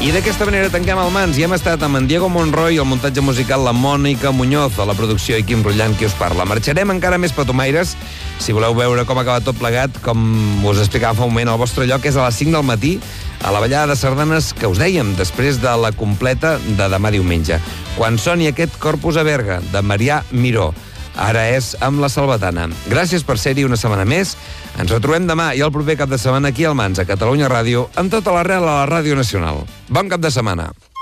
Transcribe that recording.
I d'aquesta manera tanquem el Mans i hem estat amb en Diego Monroy, el muntatge musical, la Mònica Muñoz, a la producció i Quim Rotllant, qui us parla. Marxarem encara més petomaires. Si voleu veure com acaba tot plegat, com us explicava fa un moment, el vostre lloc és a les 5 del matí, a la ballada de sardanes que us dèiem, després de la completa de demà diumenge. Quan soni aquest Corpus a Berga, de Marià Miró. Ara és amb la Salvatana. Gràcies per ser-hi una setmana més. Ens retrobem demà i el proper cap de setmana aquí al Mans, a Catalunya Ràdio, amb tota l'arrel a la Ràdio Nacional. Bon cap de setmana.